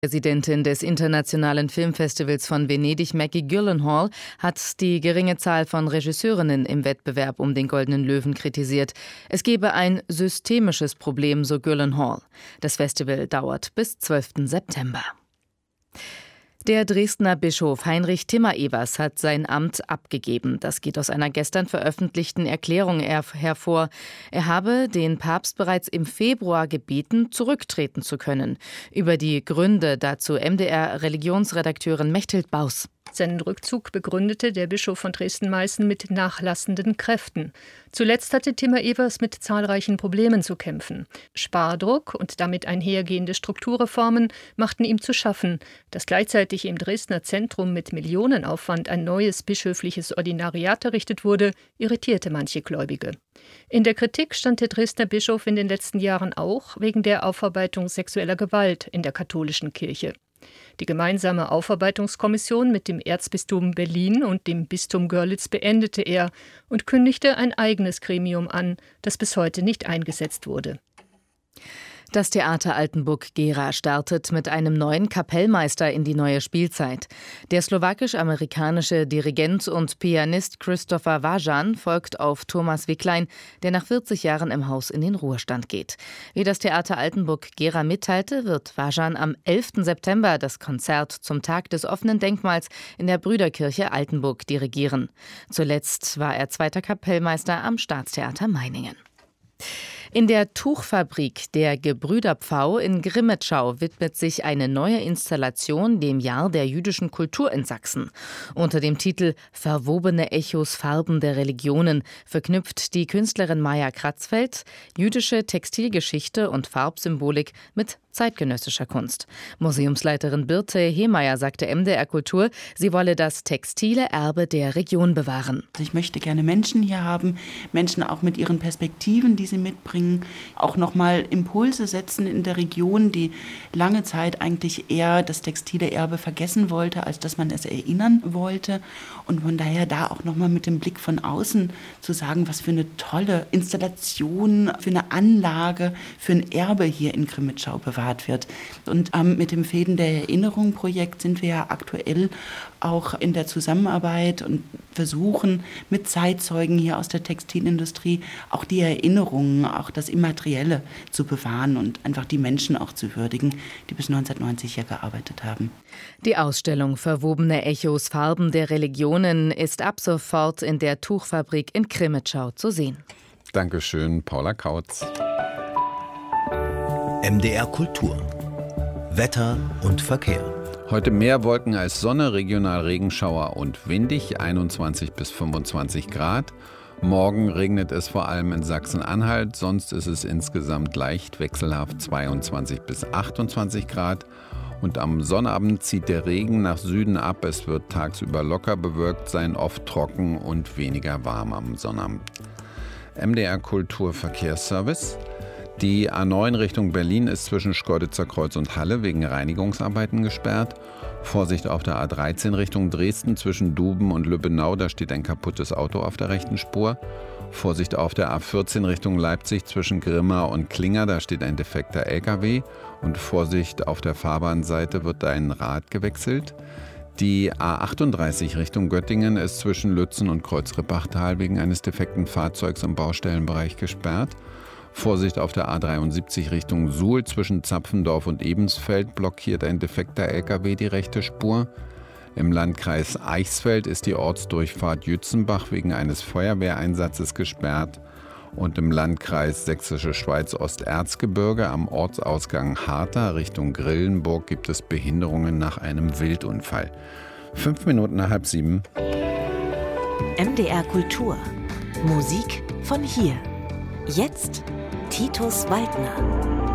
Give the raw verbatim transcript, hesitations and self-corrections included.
Präsidentin des Internationalen Filmfestivals von Venedig, Maggie Gyllenhaal, hat die geringe Zahl von Regisseurinnen im Wettbewerb um den Goldenen Löwen kritisiert. Es gebe ein systemisches Problem, so Gyllenhaal. Das Festival dauert bis zwölften September. Der Dresdner Bischof Heinrich Timmer-Evers hat sein Amt abgegeben. Das geht aus einer gestern veröffentlichten Erklärung hervor. Er habe den Papst bereits im Februar gebeten, zurücktreten zu können. Über die Gründe dazu M D R-Religionsredakteurin Mechthild Baus. Seinen Rückzug begründete der Bischof von Dresden-Meißen mit nachlassenden Kräften. Zuletzt hatte Timmer-Evers mit zahlreichen Problemen zu kämpfen. Spardruck und damit einhergehende Strukturreformen machten ihm zu schaffen. Dass gleichzeitig im Dresdner Zentrum mit Millionenaufwand ein neues bischöfliches Ordinariat errichtet wurde, irritierte manche Gläubige. In der Kritik stand der Dresdner Bischof in den letzten Jahren auch wegen der Aufarbeitung sexueller Gewalt in der katholischen Kirche. Die gemeinsame Aufarbeitungskommission mit dem Erzbistum Berlin und dem Bistum Görlitz beendete er und kündigte ein eigenes Gremium an, das bis heute nicht eingesetzt wurde. Das Theater Altenburg-Gera startet mit einem neuen Kapellmeister in die neue Spielzeit. Der slowakisch-amerikanische Dirigent und Pianist Christopher Vajan folgt auf Thomas Wicklein, der nach vierzig Jahren im Haus in den Ruhestand geht. Wie das Theater Altenburg-Gera mitteilte, wird Vajan am elften September das Konzert zum Tag des offenen Denkmals in der Brüderkirche Altenburg dirigieren. Zuletzt war er zweiter Kapellmeister am Staatstheater Meiningen. In der Tuchfabrik der Gebrüder Pfau in Grimmitschau widmet sich eine neue Installation dem Jahr der jüdischen Kultur in Sachsen. Unter dem Titel »Verwobene Echos, Farben der Religionen« verknüpft die Künstlerin Maja Kratzfeld jüdische Textilgeschichte und Farbsymbolik mit zeitgenössischer Kunst. Museumsleiterin Birte Hemeyer sagte M D R Kultur, sie wolle das textile Erbe der Region bewahren. Ich möchte gerne Menschen hier haben, Menschen auch mit ihren Perspektiven, die sie mitbringen, auch nochmal Impulse setzen in der Region, die lange Zeit eigentlich eher das textile Erbe vergessen wollte, als dass man es erinnern wollte. Und von daher da auch nochmal mit dem Blick von außen zu sagen, was für eine tolle Installation, für eine Anlage, für ein Erbe hier in Grimmitschau bewahrt wird. Und ähm, mit dem Fäden der Erinnerung Projekt sind wir ja aktuell auch in der Zusammenarbeit und versuchen mit Zeitzeugen hier aus der Textilindustrie auch die Erinnerungen, auch das Immaterielle zu bewahren und einfach die Menschen auch zu würdigen, die bis neunzehnhundertneunzig hier gearbeitet haben. Die Ausstellung Verwobene Echos, Farben der Religionen ist ab sofort in der Tuchfabrik in Grimmitschau zu sehen. Dankeschön, Paula Kautz. M D R Kultur. Wetter und Verkehr. Heute mehr Wolken als Sonne, regional Regenschauer und windig, einundzwanzig bis fünfundzwanzig Grad. Morgen regnet es vor allem in Sachsen-Anhalt, sonst ist es insgesamt leicht wechselhaft, zweiundzwanzig bis achtundzwanzig Grad. Und am Sonnabend zieht der Regen nach Süden ab. Es wird tagsüber locker bewölkt sein, oft trocken und weniger warm am Sonnabend. M D R Kultur Verkehrsservice. Die A neun Richtung Berlin ist zwischen Schkeuditzer Kreuz und Halle wegen Reinigungsarbeiten gesperrt. Vorsicht auf der A dreizehn Richtung Dresden zwischen Duben und Lübbenau, da steht ein kaputtes Auto auf der rechten Spur. Vorsicht auf der A vierzehn Richtung Leipzig zwischen Grimma und Klinger, da steht ein defekter L K W. Und Vorsicht auf der Fahrbahnseite wird ein Rad gewechselt. Die A achtunddreißig Richtung Göttingen ist zwischen Lützen und Kreuzrippachtal wegen eines defekten Fahrzeugs im Baustellenbereich gesperrt. Vorsicht auf der A dreiundsiebzig Richtung Suhl zwischen Zapfendorf und Ebensfeld blockiert ein defekter L K W die rechte Spur. Im Landkreis Eichsfeld ist die Ortsdurchfahrt Jützenbach wegen eines Feuerwehreinsatzes gesperrt. Und im Landkreis Sächsische Schweiz Osterzgebirge am Ortsausgang Hartha Richtung Grillenburg gibt es Behinderungen nach einem Wildunfall. Fünf Minuten nach halb sieben. M D R Kultur. Musik von hier. Jetzt Titus Waldner.